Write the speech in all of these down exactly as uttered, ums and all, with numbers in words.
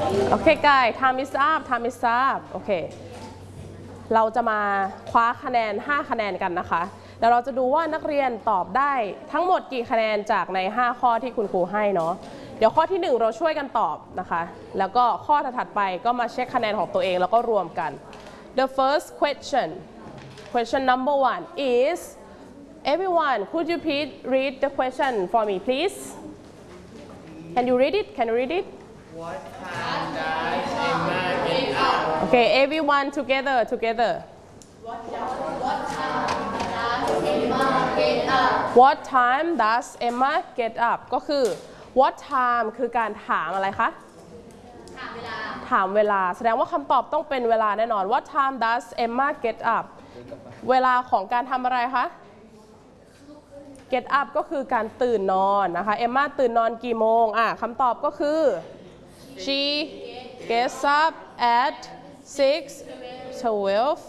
โอเค guys time is up time is up โอเคเราจะมาคว้าคะแนนห้าคะแนนกันนะคะเดี๋ยวเราจะดูว่านักเรียนตอบได้ทั้งหมดกี่คะแนนจากในห้าข้อที่คุณครูให้เนาะเดี๋ยวข้อที่หนึ่งเราช่วยกันตอบนะคะแล้วก็ข้อถัดไปก็มาเช็คคะแนนของตัวเองแล้วก็รวมกัน The first question question number one is everyone could you please read the question for me please Can you read it Can you read it What time does Emma get up? Okay everyone together together What time does Emma get up? What time does Emma get up ก็คือ What time คือการถามอะไรคะถามเวลาถามเวลาแสดงว่าคำตอบต้องเป็นเวลาแน่นอน What time does Emma get up เวลาของการทำอะไรคะ Get up ก็คือการตื่นนอนนะคะ Emma ตื่นนอนกี่โมงอ่ะคำตอบก็คือ She gets up at six twelve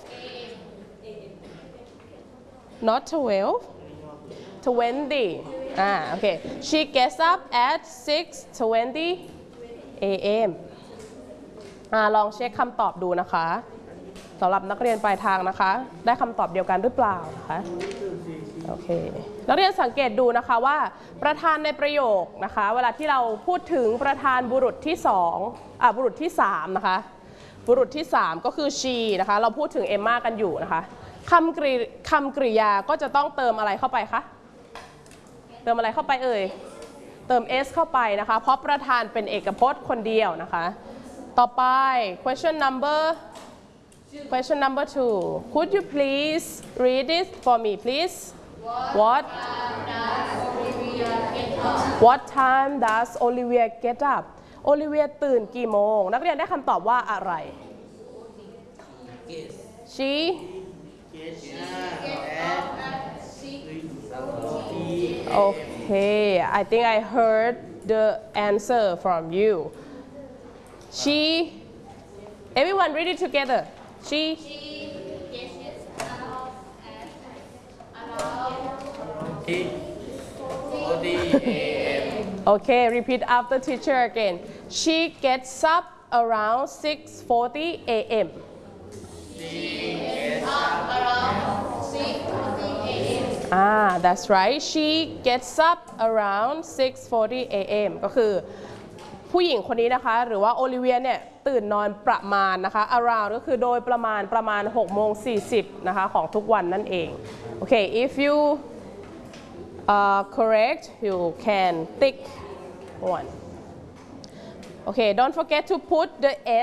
not twelve twenty อ่าโอเค She gets up at six twenty a m อ่าลองเช็คคำตอบดูนะคะสำหรับนักเรียนปลายทางนะคะได้คำตอบเดียวกันหรือเปล่านะคะโอเคนักเรียนสังเกตดูนะคะว่าประธานในประโยคนะคะเวลาที่เราพูดถึงประธานบุรุษที่สองอ่าบุรุษที่สามนะคะบุรุษที่สามก็คือ she นะคะเราพูดถึงเอมม่ากันอยู่นะคะคำกริคำกริยาก็จะต้องเติมอะไรเข้าไปคะเติมอะไรเข้าไปเอ่ยเติม s เข้าไปนะคะเพราะประธานเป็นเอกพจน์คนเดียวนะคะต่อไป question number question number two could you please read it for me please what what time does Olivia get up Olivia ตื่นกี่โมงนักเรียนได้คำตอบว่าอะไร she Okay I think I heard the answer from you she everyone read it together she forty a m Okay repeat after teacher again she gets up around six forty a m Ah, that's right. She gets up around six forty a m ก็คือผู้หญิงคนนี้นะคะหรือว่าโอลิเวียเนี่ยตื่นนอนประมาณนะคะ around ก็คือโดยประมาณประมาณหกโมงสี่สิบนะคะของทุกวันนั่นเอง Okay if you uh, correct you can tick one Okay don't forget to put the